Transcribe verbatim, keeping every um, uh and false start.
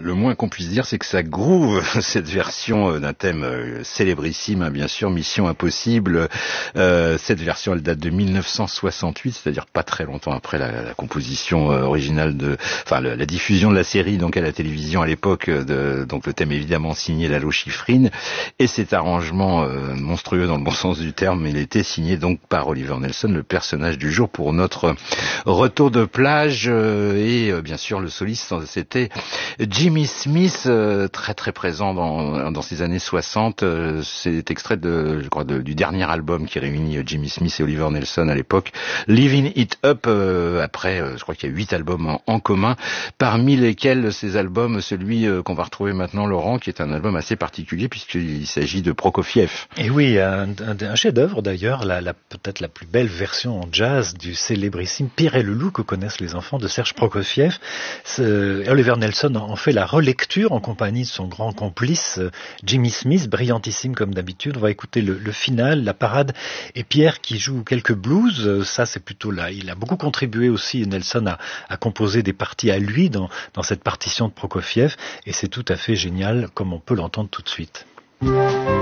le moins qu'on puisse dire, c'est que ça groove cette version d'un thème célébrissime, hein, bien sûr, Mission Impossible. Euh, cette version, elle date de mille neuf cent soixante-huit, c'est-à-dire pas très longtemps après la, la composition originale de, enfin la, la diffusion de la série donc à la télévision à l'époque. De, donc le thème évidemment signé Lalo Schifrin, et cet arrangement euh, monstrueux dans le bon sens du terme, il était signé donc par Oliver Nelson, le personnage du jour pour notre retour de plage, euh, et euh, bien sûr le soliste c'était Jimmy Smith, euh, très très présent dans, dans ces années soixante. Euh, c'est extrait de, je crois, de, du dernier album qui réunit Jimmy Smith et Oliver Nelson à l'époque, Living It Up. Euh, après, euh, je crois qu'il y a huit albums en, en commun, parmi lesquels ces albums, celui euh, qu'on va retrouver maintenant, Laurent, qui est un album assez particulier puisqu'il s'agit de Prokofiev. Et oui, un, un, un chef-d'œuvre d'ailleurs, la, la, peut-être la plus belle version en jazz du célébrissime Pierre et le loup que connaissent les enfants de Serge Prokofiev. Ce, Oliver Nelson en fait la relecture en compagnie de son grand complice Jimmy Smith, brillantissime comme d'habitude. On va écouter le, le final, la parade, et Pierre qui joue quelques blues. Ça, c'est plutôt là. Il a beaucoup contribué aussi, Nelson, à, à composer des parties à lui dans, dans cette partition de Prokofiev, et c'est tout à fait génial comme on peut l'entendre tout de suite.